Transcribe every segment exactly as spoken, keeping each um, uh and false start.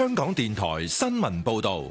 香港電台新聞報道。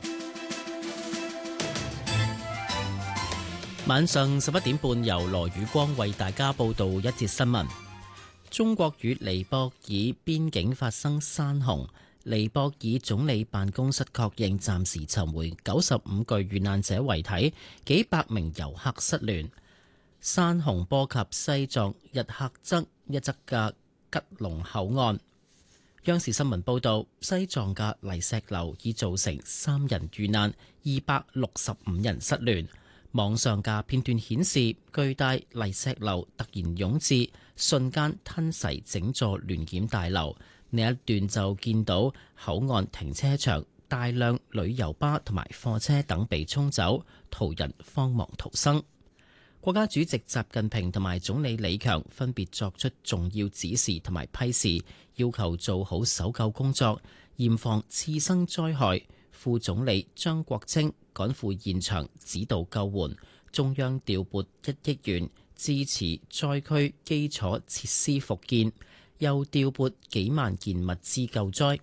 晚上十一點半，由羅宇光為大家報道一節新聞。中國與尼泊爾邊境發生山洪，尼泊爾總理辦公室確認暫時尋回九十五具遇難者遺體，幾百名遊客失聯。山洪波及西藏日喀則一側嘅吉隆口岸。央視新聞報道，西藏嘅泥石流已造成三人遇難，二百六十五人失聯。網上嘅片段顯示，巨大泥石流突然湧至，瞬間吞噬整座聯檢大樓。另一段就見到口岸停車場大量旅遊巴同埋貨車等被沖走，途人慌忙逃生。國家主席習近平同埋總理李強分別作出重要指示同埋批示，要求做好搜救工作，嚴防次生災害。副總理張國清趕赴現場指導救援，中央調撥一億元支持災區基礎設施復建，又調撥幾萬件物資救災。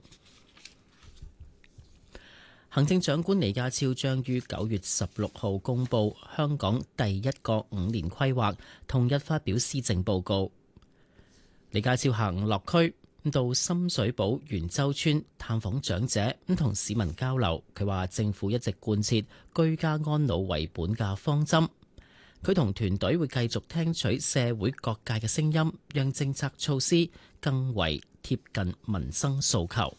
行政長官李家超將於九月十六號公布香港第一個五年規劃，同日發表施政報告。李家超下午落區到深水埗元洲村探訪長者，咁同市民交流。佢話政府一直貫徹居家安老為本嘅方針。佢同團隊會繼續聽取社會各界嘅聲音，讓政策措施更為貼近民生訴求。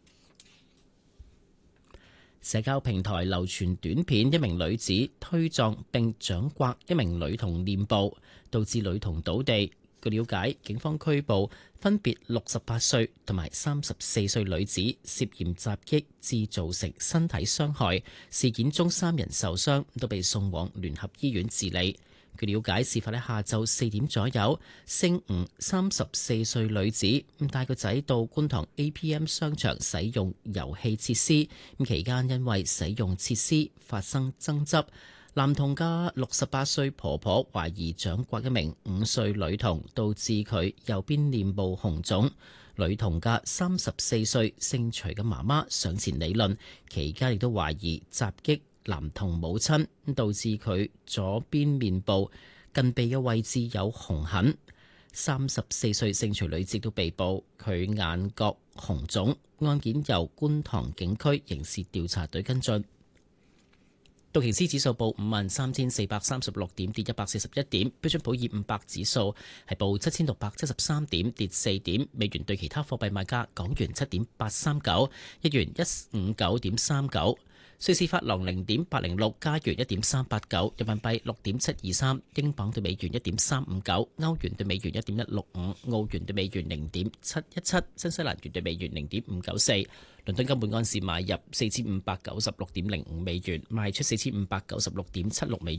社交平台流傳短片，一名女子推撞並掌摑一名女童臉部，導致女童倒地。據了解，警方拘捕分別六十八歲同埋三十四歲女子，涉嫌襲擊致造成身體傷害。事件中三人受傷，都被送往聯合醫院治理。據了解，事發喺下晝四點左右，姓吳三十四歲女子帶個仔到觀塘 A P M 商場使用遊戲設施，咁期間因為使用設施發生爭執。男童嘅六十八歲婆婆懷疑掌摑一名五歲女童，導致佢右邊臉部紅腫。女童嘅三十四歲姓徐嘅媽媽上前理論，期間亦都懷疑襲擊男童母親，導致佢左邊面部近鼻嘅位置有紅痕。三十四歲姓徐女子都被捕，佢眼角紅腫。案件由觀塘警區刑事調查隊跟進。道瓊斯指數報五萬三千四百三十六點，跌一百四十一點。標準普爾五百指數係報七千六百七十三點，跌四點。美元對其他貨幣賣價：港元七點八三九，日元一五九點三九，瑞士法郎零點八零六，加元一點三八九，人民幣六點七二三，英鎊對美元一點三五九，歐元對美元一點一六五，澳元對美元零點七一七，新西蘭元對美元零點五九四。倫敦金每安士買入四千五百九十六點零五美元，賣出四千五百九十六點七六美元。